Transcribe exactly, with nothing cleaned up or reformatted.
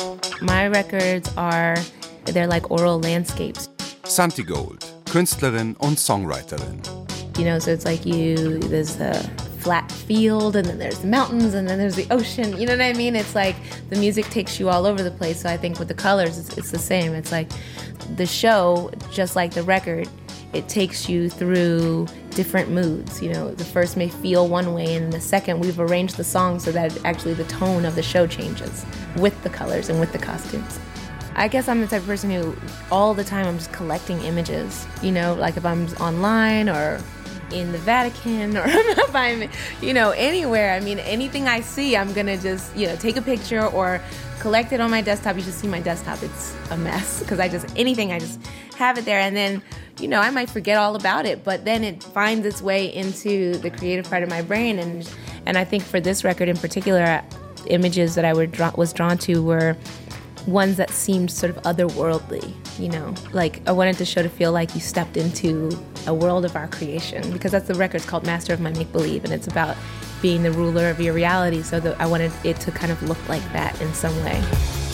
My records are, they're like oral landscapes. Santi Gold, Künstlerin und Songwriterin. You know, so it's like you, there's the flat field, and then there's the mountains, and then there's the ocean. You know what I mean? It's like the music takes you all over the place. So I think with the colors, it's, it's the same. It's like the show, just like the record, it takes you through different moods. You know, the first may feel one way, and the second, we've arranged the song so that actually the tone of the show changes with the colors and with the costumes. I guess I'm the type of person who all the time I'm just collecting images. You know, like if I'm online or in the Vatican, or if I'm, you know, anywhere. I mean, anything I see, I'm gonna just, you know, take a picture or collect it on my desktop. You should see my desktop. It's a mess because I just, anything, I just have it there. And then, you know, I might forget all about it, but then it finds its way into the creative part of my brain. And and I think for this record in particular, images that I were draw- was drawn to were ones that seemed sort of otherworldly, you know, like I wanted the show to feel like you stepped into a world of our creation, because that's the record's called Master of My Make-Believe, and it's about being the ruler of your reality. So that I wanted it to kind of look like that in some way.